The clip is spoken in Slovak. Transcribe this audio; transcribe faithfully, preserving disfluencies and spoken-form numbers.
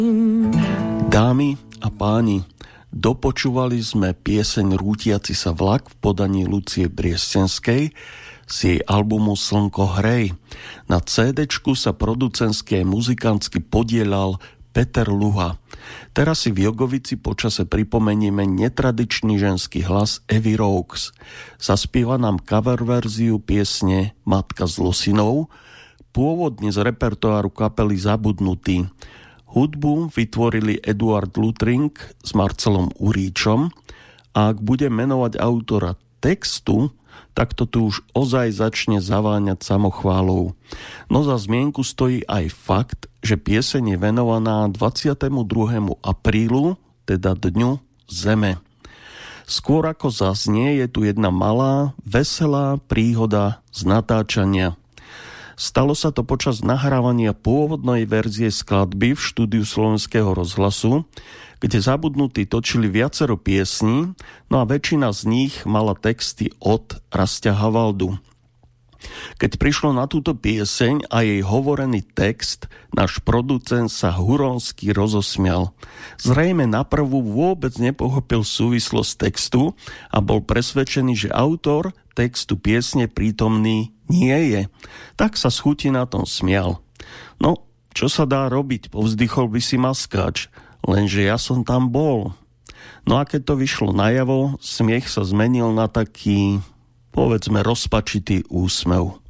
Dámy a páni, dopočúvali sme pieseň Rútiaci sa vlak v podaní Lucie Briestenskej z jej albumu Slnko hrej. Na cédečku sa producentsky a muzikantsky podielal Peter Luha. Teraz si v Jogovici počase pripomenieme netradičný ženský hlas Evy Roux. Zaspieva nám cover verziu piesne Matka s Losinou, pôvodne z repertoáru kapely Zabudnutí. Hudbu vytvorili Eduard Lutring s Marcelom Uríčom a ak budem menovať autora textu, tak to tu už ozaj začne zaváňať samochválou. No za zmienku stojí aj fakt, že pieseň je venovaná dvadsiatemu druhému aprílu, teda Dňu Zeme. Skôr ako zaznie, je tu jedna malá, veselá príhoda z natáčania. Stalo sa to počas nahrávania pôvodnej verzie skladby v štúdiu Slovenského rozhlasu, kde Zabudnutí točili viacero piesní, no a väčšina z nich mala texty od Rastia Havaldu. Keď prišlo na túto pieseň a jej hovorený text, náš producent sa huronsky rozosmial. Zrejme naprvu vôbec nepochopil súvislosť textu a bol presvedčený, že autor textu piesne prítomný nie je. Tak sa z chuti na tom smial. No, čo sa dá robiť, povzdychol by si maskáč, lenže ja som tam bol. No a keď to vyšlo najavo, smiech sa zmenil na taký, povedzme, rozpačitý úsmev.